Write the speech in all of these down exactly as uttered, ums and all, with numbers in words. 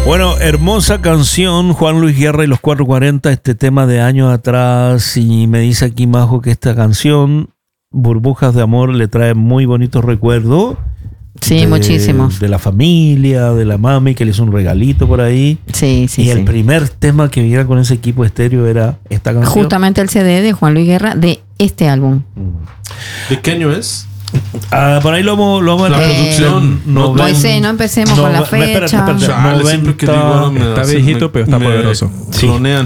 Bueno, hermosa canción, Juan Luis Guerra y los cuatrocientos cuarenta, este tema de años atrás, y me dice aquí Majo que esta canción, Burbujas de Amor, le trae muy bonitos recuerdos. Sí, de, muchísimos. De la familia, de la mami que le hizo un regalito por ahí. Sí, sí, Y sí. el primer tema que viera con ese equipo estéreo era esta canción. Justamente el C D de Juan Luis Guerra de este álbum. ¿De qué año es? Ah, por ahí lo vamos, lo vamos La a producción. no, Moisés, no empecemos con la fecha. Espérate, espérate. Chale, siempre que digo algo me está hacen- viejito, me- pero está me poderoso. Sí. clonean.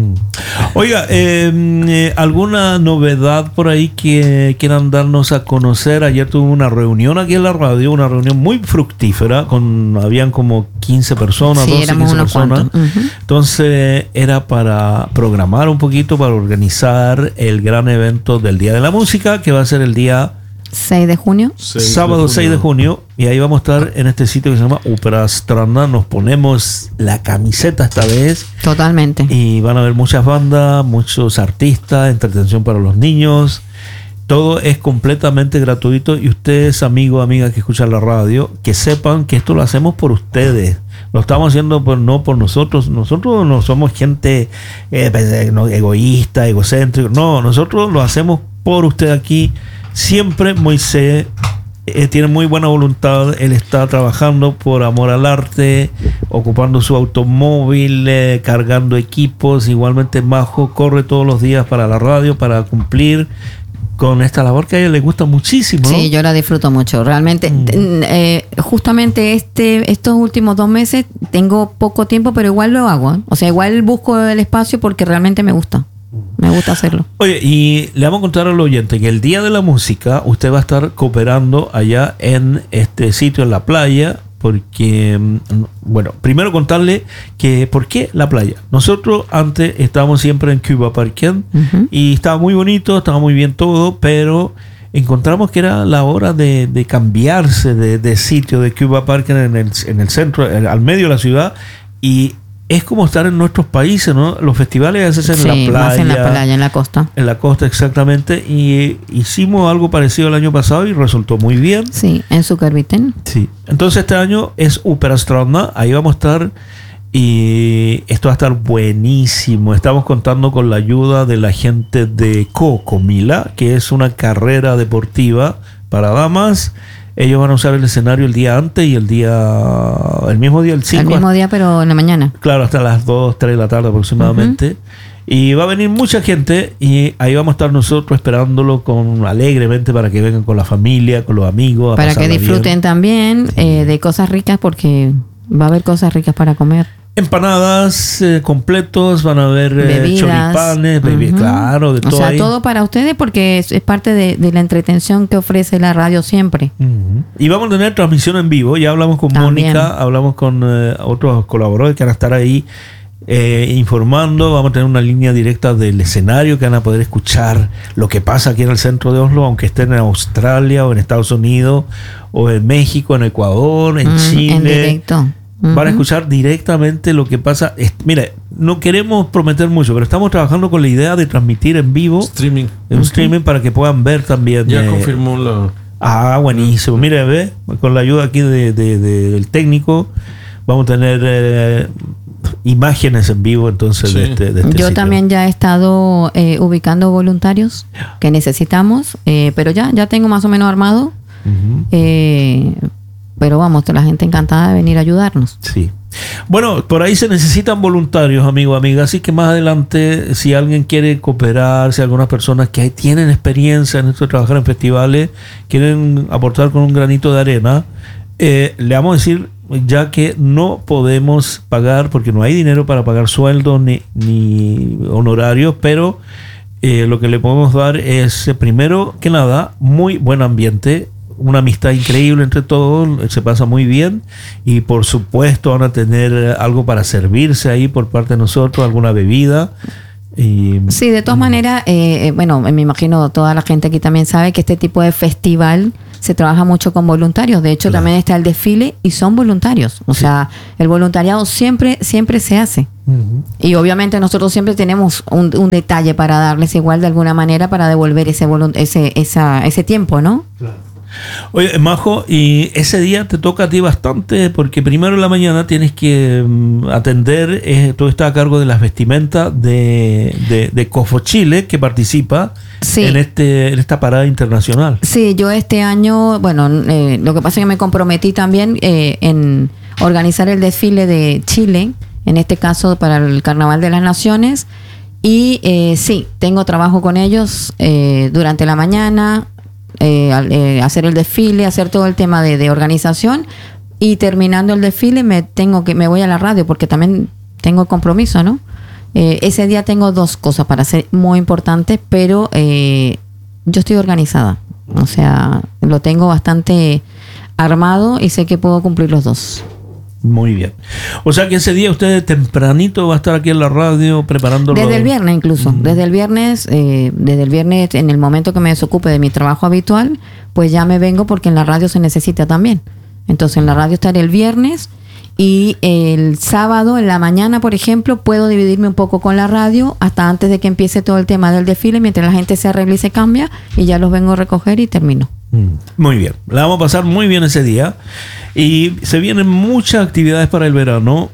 Oiga, eh, eh, ¿alguna novedad por ahí que quieran darnos a conocer? Ayer tuve una reunión aquí en la radio, una reunión muy fructífera, con habían como quince personas, Sí, doce, éramos quince unos personas. cuantos. Ujú. Entonces era para programar un poquito, para organizar el gran evento del Día de la Música, que va a ser el día seis de junio. seis sábado seis de junio, y ahí vamos a estar en este sitio que se llama Ópera Strana. Nos ponemos la camiseta esta vez. Totalmente. Y van a haber muchas bandas, muchos artistas, entretención para los niños. Todo es completamente gratuito. Y ustedes, amigos, amigas que escuchan la radio, que sepan que esto lo hacemos por ustedes. Lo estamos haciendo por, no por nosotros. Nosotros no somos gente eh, no, egoísta, egocéntrica. No, nosotros lo hacemos por usted aquí. Siempre Moisés eh, tiene muy buena voluntad. Él está trabajando por amor al arte, ocupando su automóvil, eh, cargando equipos. Igualmente Majo corre todos los días para la radio para cumplir con esta labor que a ella le gusta muchísimo, ¿no? Sí, yo la disfruto mucho. Realmente, Mm. eh, justamente este, estos últimos dos meses tengo poco tiempo, pero igual lo hago. ¿eh? O sea, igual busco el espacio porque realmente me gusta. Me gusta hacerlo. Oye, y le vamos a contar al oyente que el Día de la Música usted va a estar cooperando allá en este sitio, en la playa, porque, mm, bueno, primero contarle que, ¿por qué la playa? Nosotros antes estábamos siempre en Cuba Parquén, Ujú. y estaba muy bonito, estaba muy bien todo, pero encontramos que era la hora de, de cambiarse de, de sitio, de Cuba Parquén en el, en el centro, en- al medio de la ciudad, y es como estar en nuestros países, ¿no? Los festivales se hacen Sí, en la más playa. en la playa, en la costa. En la costa, exactamente. Y hicimos algo parecido el año pasado y resultó muy bien. Sí, en Sucarbiten. Sí. Entonces este año es Ópera Strana. Ahí vamos a estar. Y esto va a estar buenísimo. Estamos contando con la ayuda de la gente de Cocomila, que es una carrera deportiva para damas. Ellos van a usar el escenario el día antes y el día... El mismo día, el cinco. El mismo día, pero en la mañana. Claro, hasta las dos, tres de la tarde aproximadamente. Y va a venir mucha gente y ahí vamos a estar nosotros esperándolo con alegremente para que vengan con la familia, con los amigos. a Para que pasarla disfruten bien. también eh, de cosas ricas porque va a haber cosas ricas para comer. Empanadas eh, completos, van a haber eh, Bebidas. choripanes, bebi- Ujú. claro, de O todo sea, ahí. todo para ustedes porque es, es parte de, de la entretención que ofrece la radio siempre. Ujú. Y vamos a tener transmisión en vivo. Ya hablamos con También. Mónica, hablamos con eh, otros colaboradores que van a estar ahí eh, informando. Vamos a tener una línea directa del escenario que van a poder escuchar lo que pasa aquí en el centro de Oslo, aunque estén en Australia o en Estados Unidos o en México, en Ecuador, en Mm, Chile. En directo. Van a Ujú. escuchar directamente lo que pasa. Es- mira, no queremos prometer mucho, pero estamos trabajando con la idea de transmitir en vivo, Streaming. en un streaming, para que puedan ver también. Ya eh, confirmó la. Ah, buenísimo. Mire, ve, con la ayuda aquí de, de- de- del técnico, vamos a tener eh, imágenes en vivo entonces de Sí. este, de este Yo sitio. también ya he estado eh, ubicando voluntarios que necesitamos, eh, pero ya, ya tengo más o menos armado. Ujú. eh, pero vamos, la gente encantada de venir a ayudarnos. Sí. Bueno, por ahí se necesitan voluntarios, amigos, amigas. Así que más adelante, si alguien quiere cooperar, si algunas personas que tienen experiencia en esto de trabajar en festivales, quieren aportar con un granito de arena, eh, le vamos a decir ya que no podemos pagar, porque no hay dinero para pagar sueldos ni, ni honorarios, pero eh, lo que le podemos dar es, eh, primero que nada, muy buen ambiente, una amistad increíble entre todos, se pasa muy bien, y por supuesto van a tener algo para servirse ahí por parte de nosotros, alguna bebida. Y, Sí, de todas maneras, eh, eh, bueno, me imagino toda la gente aquí también sabe que este tipo de festival se trabaja mucho con voluntarios. De hecho, Claro. también está el desfile y son voluntarios. O sea, el voluntariado siempre, siempre se hace. Ujú. Y obviamente nosotros siempre tenemos un, un detalle para darles igual de alguna manera para devolver ese volun- ese, esa, ese tiempo, ¿no? Claro. Oye, Majo, y ese día te toca a ti bastante porque primero en la mañana tienes que um, atender, eh, tú estás a cargo de las vestimentas de, de, de Cofo Chile, que participa sí. en, este, en esta parada internacional. Sí, yo este año, bueno, eh, lo que pasa es que me comprometí también eh, en organizar el desfile de Chile, en este caso para el Carnaval de las Naciones. Y eh, sí, tengo trabajo con ellos eh, durante la mañana, eh, eh, hacer el desfile, hacer todo el tema de, de organización, y terminando el desfile me tengo que me voy a la radio porque también tengo compromiso, ¿no? Eh, ese día tengo dos cosas para hacer muy importantes, pero eh, yo estoy organizada, o sea, lo tengo bastante armado y sé que puedo cumplir los dos. Muy bien. O sea que ese día usted tempranito va a estar aquí en la radio preparándolo. Desde el viernes incluso. Mm. Desde el viernes, eh, desde el viernes, en el momento que me desocupe de mi trabajo habitual, pues ya me vengo porque en la radio se necesita también. Entonces en la radio estaré el viernes y el sábado en la mañana, por ejemplo, puedo dividirme un poco con la radio hasta antes de que empiece todo el tema del desfile, mientras la gente se arregla y se cambia, y ya los vengo a recoger y termino. Muy bien, la vamos a pasar muy bien ese día y se vienen muchas actividades para el verano.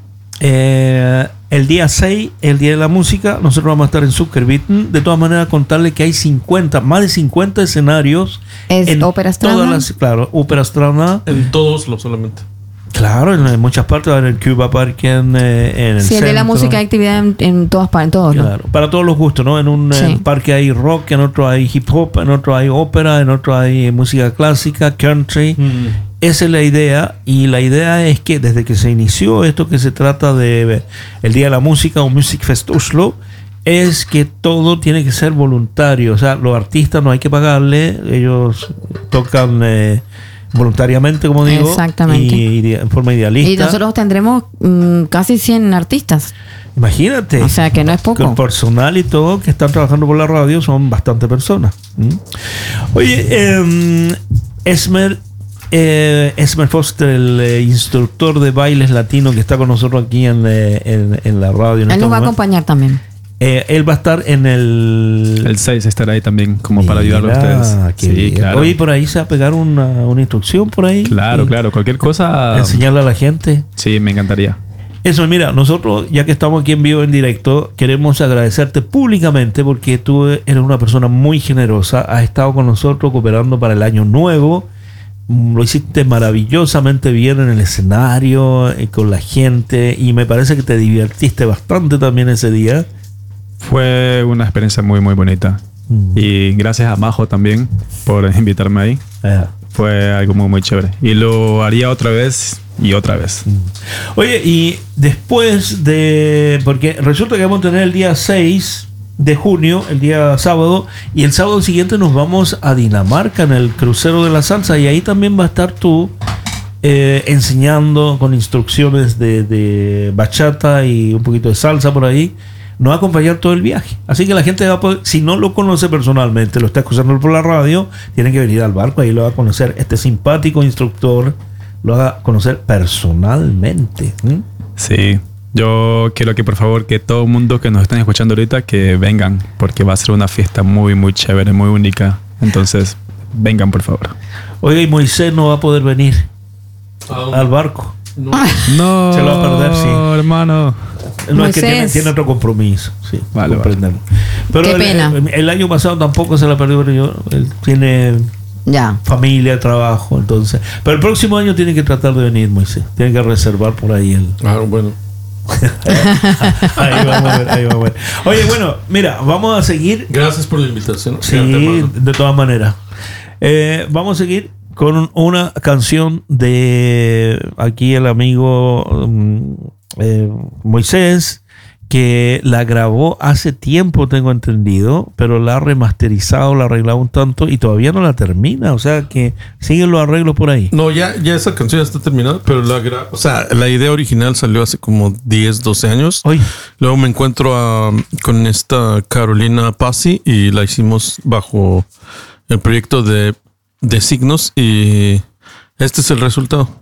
Eh, el día seis, el día de la música, nosotros vamos a estar en Zuckerbitten. De todas maneras, contarle que hay cincuenta, más de cincuenta escenarios. ¿Es en Ópera Estrada? Todas las, claro, Ópera Estrada. En todos, no solamente. Claro, en muchas partes, en el Cuba Park, en, eh, en el Sí, el centro. de la música hay actividad en, en todas partes, en todos. Claro, para todos los gustos, ¿no? En un sí. en parque hay rock, en otro hay hip hop, en otro hay ópera, en otro hay música clásica, country. Mm. Esa es la idea, y la idea es que desde que se inició esto que se trata de el Día de la Música o Music Fest Oslo, es que todo tiene que ser voluntario. O sea, los artistas no hay que pagarle, ellos tocan eh, voluntariamente, como digo. Exactamente. Y, y en forma idealista. Y nosotros tendremos mmm, casi cien artistas. Imagínate. O sea, que no es poco. Con personal y todo que están trabajando por la radio son bastante personas. ¿Mm? Oye, eh, Esmer, eh, Esmer Foster, el eh, instructor de bailes latino que está con nosotros aquí en, eh, en, en la radio. En Él este nos va momento. a acompañar también. Eh, él va a estar en el... El seis estará ahí también, como Mira, para ayudarlo a ustedes. Sí, bien. Claro. Oye, por ahí se va a pegar una, una instrucción por ahí. Claro, claro. Cualquier cosa... Enseñarle a la gente. Sí, me encantaría. Eso, mira, nosotros, ya que estamos aquí en vivo, en directo, queremos agradecerte públicamente porque tú eres una persona muy generosa. Has estado con nosotros cooperando para el año nuevo. Lo hiciste maravillosamente bien en el escenario, eh, con la gente, y me parece que te divertiste bastante también ese día. Fue una experiencia muy, muy bonita. Mm. Y gracias a Majo también por invitarme ahí. Yeah. Fue algo muy, muy chévere. Y lo haría otra vez y otra vez. Mm. Oye, y después de... Porque resulta que vamos a tener el día seis de junio, el día sábado, y el sábado siguiente nos vamos a Dinamarca en el crucero de la salsa, y ahí también va a estar tú eh, enseñando con instrucciones de, de bachata y un poquito de salsa por ahí. Nos va a acompañar todo el viaje. Así que la gente va a poder, si no lo conoce personalmente, lo está escuchando por la radio, tiene que venir al barco, ahí lo va a conocer este simpático instructor, lo va a conocer personalmente. ¿Mm? Sí, yo quiero que por favor que todo el mundo que nos estén escuchando ahorita que vengan, porque va a ser una fiesta muy, muy chévere, muy única. Entonces, vengan por favor. Oiga, y Moisés no va a poder venir oh. al barco. No. no, se lo va a perder, sí. hermano. No, es que tiene, tiene otro compromiso. Sí, vale, vale. Pero Qué el, pena. El, el año pasado tampoco se la perdió, pero yo, él tiene ya. familia, trabajo, entonces. Pero el próximo año tiene que tratar de venir, Moisés. Tiene que reservar por ahí el. Ah, bueno. ahí vamos a ver, ahí vamos a ver. Oye, bueno, mira, vamos a seguir. Gracias por la invitación. Sí, de todas maneras. Eh, vamos a seguir con una canción de aquí el amigo um, eh, Moisés, que la grabó hace tiempo, tengo entendido, pero la ha remasterizado, la ha arreglado un tanto y todavía no la termina. O sea que siguen los arreglos por ahí. No, ya, ya esa canción ya está terminada, pero la gra- o sea, la idea original salió hace como diez, doce años. Oye. Luego me encuentro a, con esta Carolina Pazzi y la hicimos bajo el proyecto de, de Signos, y este es el resultado.